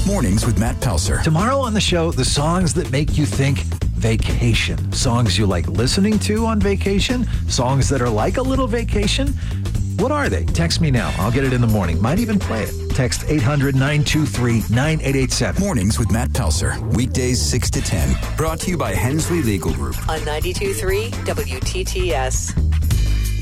Mornings with Matt Pelser. Tomorrow on the show, the songs that make you think vacation. Songs you like listening to on vacation. Songs that are like a little vacation. What are they? Text me now. I'll get it in the morning. Might even play it. Text 800-923-9887. Mornings with Matt Pelser. Weekdays 6 to 10. Brought to you by Hensley Legal Group. On 92.3 WTTS.